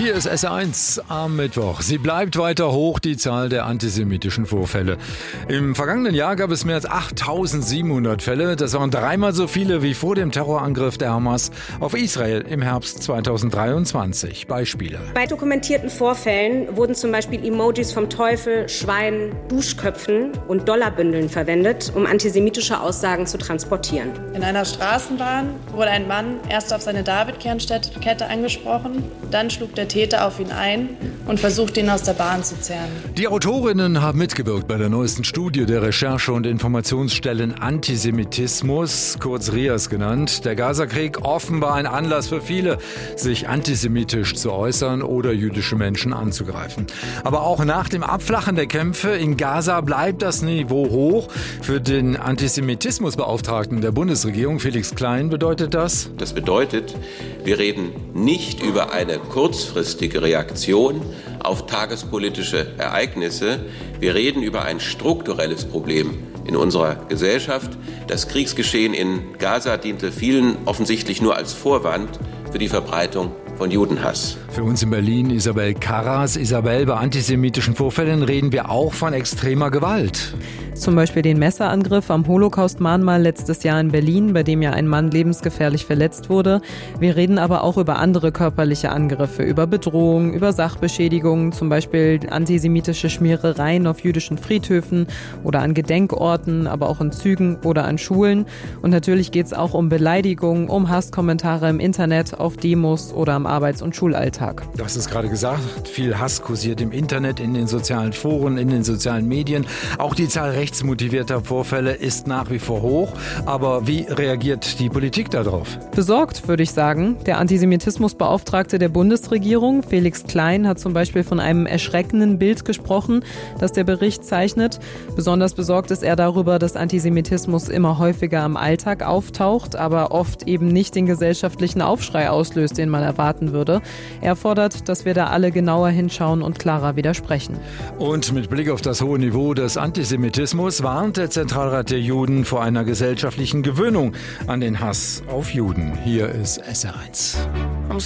Hier ist SR1 am Mittwoch. Sie bleibt weiter hoch, die Zahl der antisemitischen Vorfälle. Im vergangenen Jahr gab es mehr als 8.700 Fälle. Das waren dreimal so viele wie vor dem Terrorangriff der Hamas auf Israel im Herbst 2023. Beispiele. Bei dokumentierten Vorfällen wurden zum Beispiel Emojis vom Teufel, Schweinen, Duschköpfen und Dollarbündeln verwendet, um antisemitische Aussagen zu transportieren. In einer Straßenbahn wurde ein Mann erst auf seine David-Kernkette angesprochen, dann schlug der Täter auf ihn ein und versuchte, ihn aus der Bahn zu zerren. Die Autorinnen haben mitgewirkt bei der neuesten Studie der Recherche- und Informationsstellen Antisemitismus, kurz RIAS genannt. Der Gazakrieg offenbar ein Anlass für viele, sich antisemitisch zu äußern oder jüdische Menschen anzugreifen. Aber auch nach dem Abflachen der Kämpfe in Gaza bleibt das Niveau hoch. Für den Antisemitismusbeauftragten der Bundesregierung, Felix Klein, bedeutet das? Das bedeutet, wir reden nicht über eine kurzfristige Reaktion auf tagespolitische Ereignisse. Wir reden über ein strukturelles Problem in unserer Gesellschaft. Das Kriegsgeschehen in Gaza diente vielen offensichtlich nur als Vorwand für die Verbreitung von Judenhass. Für uns in Berlin Isabel Karras. Isabel, bei antisemitischen Vorfällen reden wir auch von extremer Gewalt. Zum Beispiel den Messerangriff am Holocaust-Mahnmal letztes Jahr in Berlin, bei dem ja ein Mann lebensgefährlich verletzt wurde. Wir reden aber auch über andere körperliche Angriffe, über Bedrohung, über Sachbeschädigungen, zum Beispiel antisemitische Schmierereien auf jüdischen Friedhöfen oder an Gedenkorten, aber auch in Zügen oder an Schulen. Und natürlich geht es auch um Beleidigungen, um Hasskommentare im Internet, auf Demos oder am Arbeits- und Schulalltag. Du hast es gerade gesagt, viel Hass kursiert im Internet, in den sozialen Foren, in den sozialen Medien. Auch die Zahl rechtsmotivierter Vorfälle ist nach wie vor hoch. Aber wie reagiert die Politik darauf? Besorgt, würde ich sagen. Der Antisemitismusbeauftragte der Bundesregierung, Felix Klein, hat zum Beispiel von einem erschreckenden Bild gesprochen, das der Bericht zeichnet. Besonders besorgt ist er darüber, dass Antisemitismus immer häufiger im Alltag auftaucht, aber oft eben nicht den gesellschaftlichen Aufschrei auslöst, den man erwarten würde. Er fordert, dass wir da alle genauer hinschauen und klarer widersprechen. Und mit Blick auf das hohe Niveau des Antisemitismus warnt der Zentralrat der Juden vor einer gesellschaftlichen Gewöhnung an den Hass auf Juden. Hier ist SR1.